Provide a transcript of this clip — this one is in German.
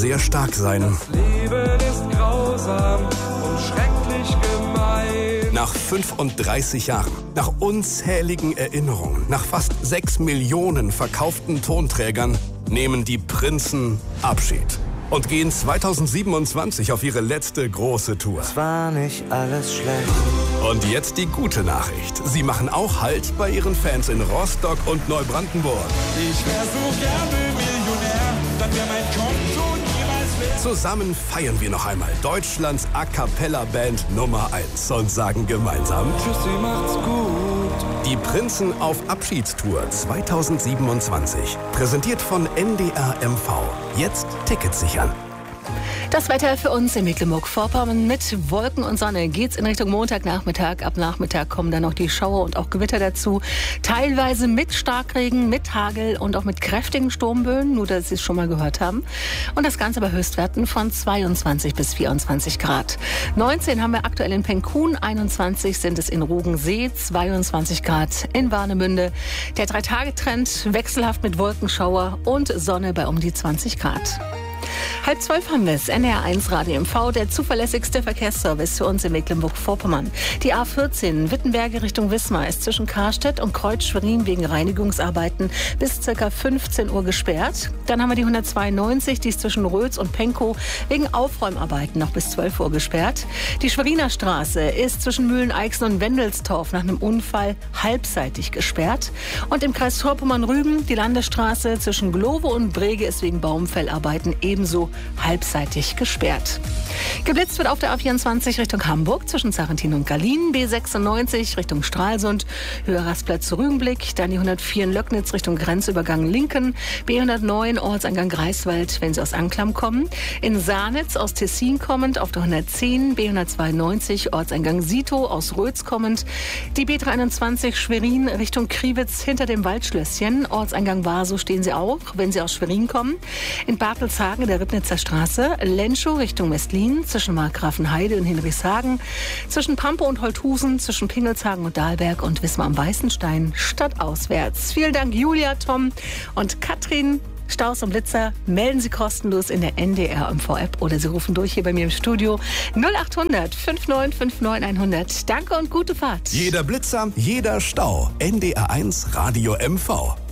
sehr stark sein. Das Leben ist grausam und schrecklich gemein. Nach 35 Jahren, nach unzähligen Erinnerungen, nach fast 6 Millionen verkauften Tonträgern nehmen die Prinzen Abschied und gehen 2027 auf ihre letzte große Tour. Es war nicht alles schlecht. Und jetzt die gute Nachricht. Sie machen auch Halt bei ihren Fans in Rostock und Neubrandenburg. Ich wär so gerne Millionär, dann wär mein Konto niemals leer. Zusammen feiern wir noch einmal Deutschlands A-Cappella-Band Nummer 1 und sagen gemeinsam: Tschüssi, macht's gut. Die Prinzen auf Abschiedstour 2027. Präsentiert von NDR MV. Jetzt Tickets sichern. Das Wetter für uns in Mecklenburg-Vorpommern mit Wolken und Sonne geht's in Richtung Montagnachmittag. Ab Nachmittag kommen dann noch die Schauer und auch Gewitter dazu. Teilweise mit Starkregen, mit Hagel und auch mit kräftigen Sturmböen, nur dass Sie es schon mal gehört haben. Und das Ganze bei Höchstwerten von 22 bis 24 Grad. 19 haben wir aktuell in Penkun, 21 sind es in Rogensee, 22 Grad in Warnemünde. Der 3-Tage-Trend wechselhaft mit Wolkenschauer und Sonne bei um die 20 Grad. 11:30 haben wir es. NDR1 Radio MV, der zuverlässigste Verkehrsservice für uns in Mecklenburg-Vorpommern. Die A14 Wittenberge Richtung Wismar ist zwischen Karstedt und Kreuz-Schwerin wegen Reinigungsarbeiten bis ca. 15 Uhr gesperrt. Dann haben wir die 192, die ist zwischen Rötz und Penkow wegen Aufräumarbeiten noch bis 12 Uhr gesperrt. Die Schweriner Straße ist zwischen Mühlen-Eichsen und Wendelstorf nach einem Unfall halbseitig gesperrt. Und im Kreis Vorpommern-Rügen die Landesstraße zwischen Glowe und Brege ist wegen Baumfellarbeiten ebenso halbseitig gesperrt. Geblitzt wird auf der A24 Richtung Hamburg zwischen Sarrentin und Gallien, B96 Richtung Stralsund, Höhe Rastplatz zu Rügenblick, dann die 104 in Löcknitz Richtung Grenzübergang Linken, B109 Ortseingang Greifswald, wenn Sie aus Anklam kommen, in Sahnitz aus Tessin kommend auf der 110, B192 Ortseingang Sito aus Rötz kommend, die B321 Schwerin Richtung Kriwitz hinter dem Waldschlösschen, Ortseingang Warsow stehen Sie auch, wenn Sie aus Schwerin kommen, in Bartelshagen der Ribnitzer Straße, Lenschow Richtung Westlin, zwischen Markgrafenheide und Hinrichshagen, zwischen Pampe und Holthusen, zwischen Pingelshagen und Dahlberg und Wismar am Weißenstein, stadtauswärts. Vielen Dank Julia, Tom und Katrin. Staus und Blitzer melden Sie kostenlos in der NDR MV-App oder Sie rufen durch hier bei mir im Studio 0800 5959 100. Danke und gute Fahrt. Jeder Blitzer, jeder Stau. NDR1 Radio MV.